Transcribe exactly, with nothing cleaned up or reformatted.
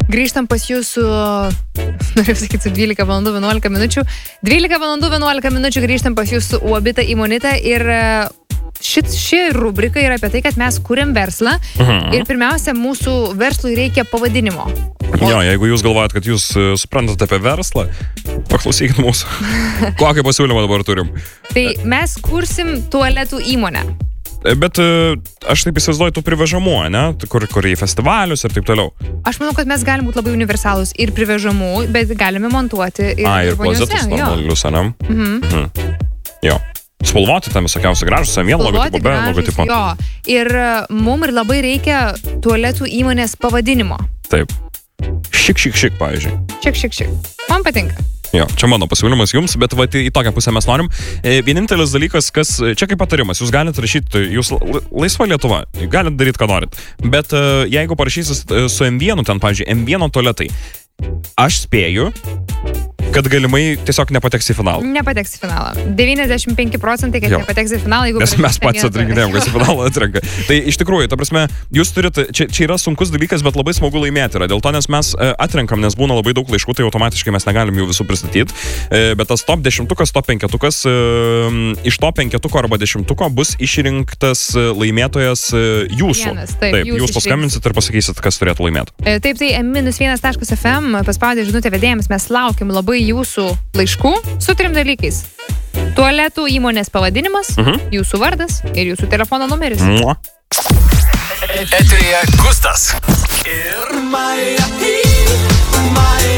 Grįžtam pas jūsų, noriu sakyti, su dvylika valandų vienuolika minučių. dvylika valandų vienuolika minučių grįžtam pas jūsų Uobita įmonitą ir šit, ši rubrika yra apie tai, kad mes kuriam verslą mhm. ir pirmiausia, mūsų verslui reikia pavadinimo. O... Jo, jeigu jūs galvojat, kad jūs suprantate apie verslą, paklausykit mūsų. Kokį pasiūlymą dabar turim? Tai mes kursim tualetų įmonę. Bet aš taip įsivaizduoju, tu privežamų, ne? Kur, kur į festivalius ir taip toliau. Aš manau, kad mes galim būti labai universalūs ir privežamų, bet galime montuoti ir... A, ir klozetus normalius, ne? Mhm. Mhm. Jo. Spalvoti tam visokiausiai gražus, vien logotipo, be logotipo. Jo. Ir mum ir labai reikia tualetų įmonės pavadinimo. Taip. Šik, šik, šik, pavyzdžiui. Šik, šik, šik. Man patinka. Jo, čia mano pasiūlymas jums, bet va, į tokią pusę mes norim. Vienintelis dalykas, kas, čia kaip patarimas, jūs galite rašyti, jūs laisva Lietuva, galite daryti, ką norit. Bet jeigu parašysit su em vienu, ten, pavyzdžiui, em vieno tualetai, aš spėju, kad galimai tiesiog nepateks į finalą. Nepateks į finalą. devyniasdešimt penki procentai, kad jo. Nepateks į finalą, jeigu... Nes mes patys atrinkinėjom, kas į finalą atrenka. Tai iš tikrųjų, ta prasme, jūs turite, čia, čia yra sunkus dalykas, bet labai smagu laimėti yra. Dėl to, nes mes atrenkam, nes būna labai daug laiškų, tai automatiškai mes negalim jų visų pristatyti. Bet tas top dešimtukas, top penketukas, iš top penketuko arba dešimtuko bus išrinktas laimėtojas jūsų. Vienas, taip, taip, jūs, jūs paskambinsit ir pasakysit, kas turėtų laimėti. Taip, tai em vienas taškas ef em paspaudė žinutę vedėjams, mes laukiam labai jūsų laiškų su trim dalykais. Tualetų įmonės pavadinimas, uh-huh. jūsų vardas ir jūsų telefono numeris. Mua. Eterija Gustas ir Maja.